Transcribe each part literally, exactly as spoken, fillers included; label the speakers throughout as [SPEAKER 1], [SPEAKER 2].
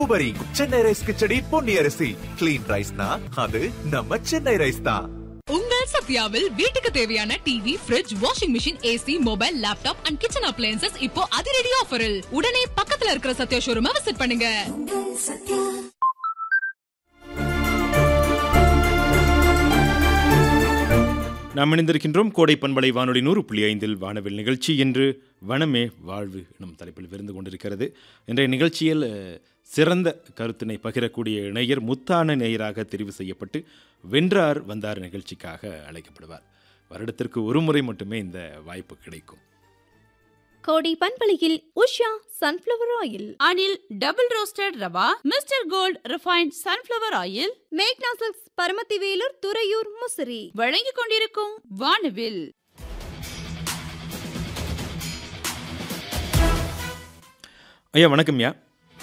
[SPEAKER 1] உபரி சென்னை ரைஸ் கிச்சடி பொன்னி அரிசி கிளீன் ரைஸ்னா அது நம்ம சென்னை ரைஸ் தான்.
[SPEAKER 2] உங்கள் சத்யாவில் வீட்டுக்கு தேவையான TV, fridge, washing machine, AC, mobile, laptop and kitchen appliances இப்போ அதிரடி ஆஃபரில். உடனே பக்கத்துல இருக்கிற சத்யா ஷோரூமை விசிட் பண்ணுங்க.
[SPEAKER 3] நாம் இணைந்திருக்கின்றோம் கோடை பண்பலை வானொலி நூறு புள்ளி ஐந்தில் வானவில் நிகழ்ச்சி என்று வனமே வாழ்வு எனும் தலைப்பில் விருந்து கொண்டிருக்கிறது. இன்றைய நிகழ்ச்சியில் சிறந்த கருத்தினை பகிரக்கூடிய இணையர் முத்தான நேயராக தெரிவு செய்யப்பட்டு வென்றார் வந்தார் நிகழ்ச்சிக்காக அழைக்கப்படுவார். வருடத்திற்கு ஒரு முறை மட்டுமே இந்த வாய்ப்பு கிடைக்கும்.
[SPEAKER 4] கோடை பண்பலையில் Usha sunflower oil,
[SPEAKER 5] Anil double roasted rava, mister gold refined sunflower oil,
[SPEAKER 4] மேக்னா சில்க்ஸ் பரமத்தி வேலூர் துறையூர் முசிறி
[SPEAKER 5] வழங்கிக் கொண்டிருக்கும் வானவில்.
[SPEAKER 3] ஐயா வணக்கம்யா.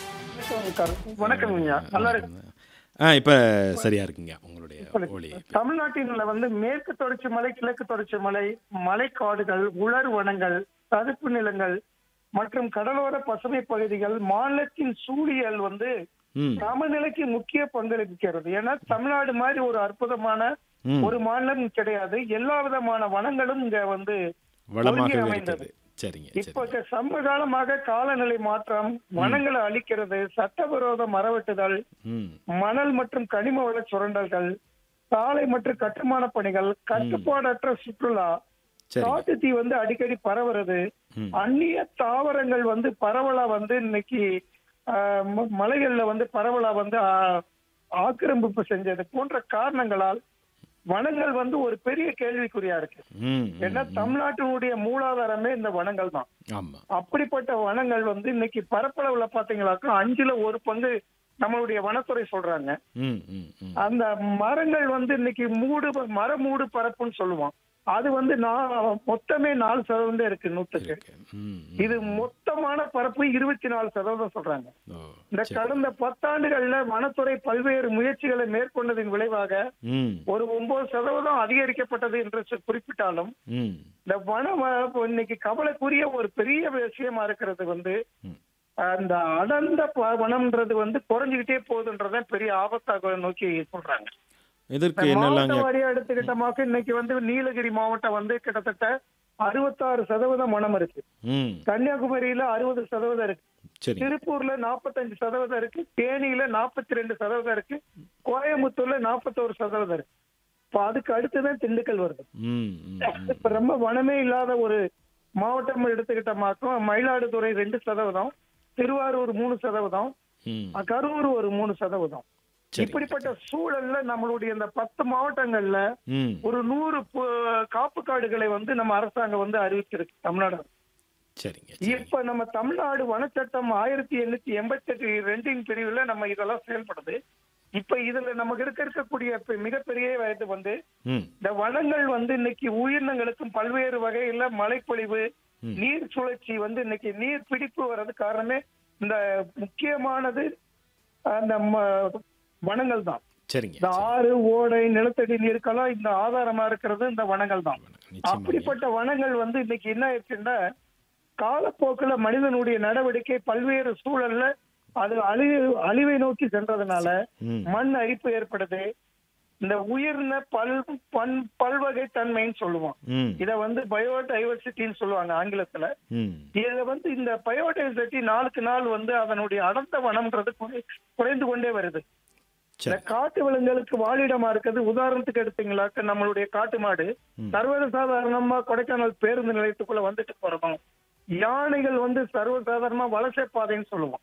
[SPEAKER 6] வணக்கம் ஐயா, நல்லா இருக்கு.
[SPEAKER 3] ஆ இப்போ சரியா இருக்குங்க உங்களுடைய ஒளி.
[SPEAKER 6] தமிழ்நாட்டில் வந்து மேற்கு தொடர்ச்சி மலை, கிழக்கு தொடர்ச்சி மலை, மலைக்காடுகள், உலர் வனங்கள், சதுப்பு நிலங்கள் மற்றும் கடலோர பசுமை பகுதிகள் மாநிலத்தின் சூழியல் வந்து சமநிலைக்கு முக்கிய பங்களிக்கிறது. ஏன்னா தமிழ்நாடு மாதிரி ஒரு அற்புதமான ஒரு மாநிலம் கிடையாது. எல்லா விதமான வனங்களும் இங்க வந்து ஒருங்கி அமைந்தது. இப்ப சமகாலமாக காலநிலை மாற்றம், வனங்களை அழிக்கிறது, சட்டவிரோத மரவெட்டுதல், மணல் மற்றும் கனிம வள சுரண்டல்கள், சாலை மற்றும் கட்டுமான பணிகள், கட்டுப்பாடற்ற சுற்றுலா, காட்டு தீ வந்து அடிக்கடி பரவுறது, அந்நிய தாவரங்கள் வந்து பரவலா வந்து இன்னைக்கு மலைகள்ல வந்து பரவலா வந்து ஆக்கிரமிப்பு செஞ்சது போன்ற காரணங்களால் வனங்கள் வந்து ஒரு பெரிய கேள்விக்குறியா இருக்கு. ஏன்னா தமிழ்நாட்டினுடைய மூலாதாரமே இந்த வனங்கள் தான். அப்படிப்பட்ட வனங்கள் வந்து இன்னைக்கு பரப்பளவுல பாத்தீங்களாக்கும் அஞ்சுல ஒரு பங்கு நம்மளுடைய வனத்துறை சொல்றாங்க. அந்த மரங்கள் வந்து இன்னைக்கு மூடு மர மூடு பரப்புன்னு சொல்லுவோம். அது வந்து மொத்தமே நாலு சதவீதம் இருக்கு நூத்துக்கு. இது மொத்தமான பரப்பு இருபத்தி நாலு சதவீதம் சொல்றாங்க. இந்த கடந்த பத்தாண்டுகள்ல வனத்துறை பல்வேறு முயற்சிகளை மேற்கொண்டதின் விளைவாக ஒரு ஒன்பது சதவீதம் அதிகரிக்கப்பட்டது என்று குறிப்பிட்டாலும் இந்த வனம் இன்னைக்கு கவலைக்குரிய ஒரு பெரிய விஷயமா இருக்கிறது வந்து அந்த அடர்ந்த வனம்ன்றது வந்து குறைஞ்சுக்கிட்டே போகுதுன்றத பெரிய ஆபத்தாக நோக்கி சொல்றாங்க. வாரியா எடுத்துக்கிட்டமாக்க இன்னைக்கு வந்து நீலகிரி மாவட்டம் வந்து கிட்டத்தட்ட அறுபத்தாறு சதவீதம் வனம் இருக்கு. கன்னியாகுமரியில அறுபது சதவீதம் இருக்கு. திருப்பூர்ல நாற்பத்தஞ்சு சதவீதம் இருக்கு. தேனியில நாற்பத்தி ரெண்டு சதவீதம் இருக்கு. கோயம்புத்தூர்ல நாற்பத்தோரு சதவீதம் இருக்கு. இப்ப அதுக்கு அடுத்துதான் திண்டுக்கல் வருது. இப்ப ரொம்ப வனமே இல்லாத ஒரு மாவட்டம் எடுத்துக்கிட்டமாக்கும் மயிலாடுதுறை ரெண்டு சதவீதம், திருவாரூர் மூணு சதவீதம், கரூர் ஒரு மூணு சதவீதம். இப்படிப்பட்ட சூழல்ல நம்மளுடைய இந்த பத்து மாவட்டங்கள்ல ஒரு நூறு காப்பு காடுகளை வந்து நம்ம அரசாங்கம் வந்து அறிவிச்சிருக்கு தமிழ்நாடு. இப்ப நம்ம தமிழ்நாடு வனச்சட்டம் ஆயிரத்தி எண்ணூத்தி எண்பத்தி எட்டு ரெண்டின் பிரிவுல நம்ம இதெல்லாம் செயல்படுது. இப்ப இதுல நமக்கு இருக்க இருக்கக்கூடிய மிகப்பெரிய இது வந்து இந்த வனங்கள் வந்து இன்னைக்கு உயிரினங்களுக்கும் பல்வேறு வகையில மழைப்பொழிவு, நீர் சுழற்சி வந்து இன்னைக்கு நீர் பிடிப்பு வர்றது காரணமே இந்த முக்கியமானது அந்த வனங்கள் தான். இந்த ஆறு, ஓடை, நிலத்தடி நீருக்கெல்லாம் இந்த ஆதாரமா இருக்கிறது இந்த வனங்கள் தான். அப்படிப்பட்ட வனங்கள் வந்து இன்னைக்கு என்ன ஆயிடுச்சுன்னா காலப்போக்குல மனிதனுடைய நடவடிக்கை பல்வேறு சூழல்ல அது அழிவு அழிவை நோக்கி சென்றதுனால மண் அரிப்பு ஏற்படுது. இந்த உயிர்ன பல் பன் பல்வகை தன்மைன்னு சொல்லுவோம். இத வந்து பயோடைவர்சிட்டின்னு சொல்லுவாங்க ஆங்கிலத்துல. இதுல வந்து இந்த பயோடைவர்சிட்டி நாளுக்கு நாள் வந்து அதனுடைய அடர்ந்த வனம்ன்றது குறைந்து கொண்டே வருது. இந்த காட்டு விலங்குகளுக்கு வாழிடமா இருக்குது. உதாரணத்துக்கு எடுத்தீங்களாக்க நம்மளுடைய காட்டு மாடு சர்வசாதாரணமா கொடைக்கானல் பேருந்து நிலையத்துக்குள்ள வந்துட்டு போறோம். யானைகள் வந்து சர்வசாதாரணமா வலசை பாதைன்னு சொல்லுவோம்.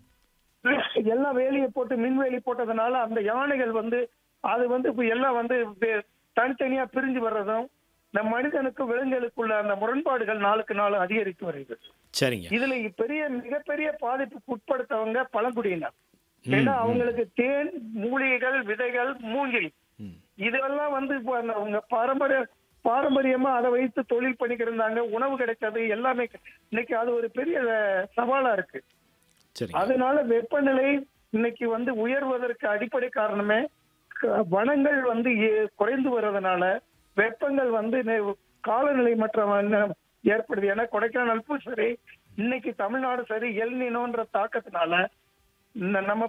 [SPEAKER 6] எல்லாம் வேலியை போட்டு மின்வேலி போட்டதுனால அந்த யானைகள் வந்து அது வந்து இப்ப எல்லாம் வந்து தனித்தனியா பிரிஞ்சு வர்றதும் இந்த மனிதனுக்கு விலங்குகளுக்குள்ள அந்த முரண்பாடுகள் நாளுக்கு நாள் அதிகரித்து வருகிறது. இதுல பெரிய மிகப்பெரிய பாதிப்புக்கு உட்படுத்தவங்க பழங்குடியினர். ஏன்னா அவங்களுக்கு தேன், மூலிகைகள், விதைகள், மூங்கில் இதெல்லாம் வந்து அவங்க பாரம்பரிய பாரம்பரியமா அதை வைத்து தொழில் பண்ணிக்கிருந்தாங்க. உணவு கிடைச்சது எல்லாமே இன்னைக்கு அது ஒரு பெரிய சவாலா இருக்கு. அதனால வெப்பநிலை இன்னைக்கு வந்து உயர்வதற்கு அடிப்படை காரணமே வனங்கள் வந்து குறைந்து வர்றதுனால வெப்பங்கள் வந்து காலநிலை மாற்றம் ஏற்படுது. ஏன்னா கொடைக்கானல் சரி, இன்னைக்கு தமிழ்நாடு சரி, எல் நினோன்ற தாக்கத்தினால இந்த நம்ம